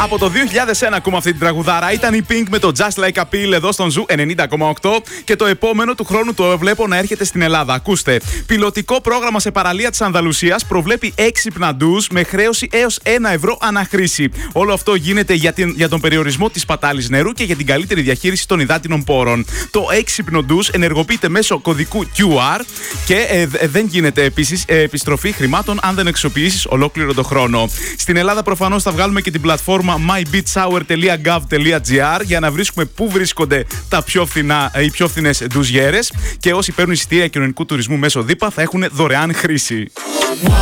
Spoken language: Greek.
Από το 2001 ακούμε αυτή την τραγουδάρα. Ήταν η Pink με το Just Like a Pill εδώ στον Ζου 90,8. Και το επόμενο του χρόνου το βλέπω να έρχεται στην Ελλάδα. Ακούστε. Πιλωτικό πρόγραμμα σε παραλία της Ανδαλουσίας προβλέπει έξυπνα ντουζ με χρέωση έως 1 ευρώ αναχρήση. Όλο αυτό γίνεται για τον περιορισμό της πατάλης νερού και για την καλύτερη διαχείριση των υδάτινων πόρων. Το έξυπνο ντουζ ενεργοποιείται μέσω κωδικού QR και δεν γίνεται επίσης επιστροφή χρημάτων αν δεν αξιοποιήσεις ολόκληρο το χρόνο. Στην Ελλάδα προφανώς θα βγάλουμε και την πλατφόρμα mybeachhour.gov.gr για να βρίσκουμε πού βρίσκονται οι πιο φθηνές ντουζιέρες και όσοι παίρνουν εισιτήρια κοινωνικού τουρισμού μέσω ΔΥΠΑ θα έχουν δωρεάν χρήση.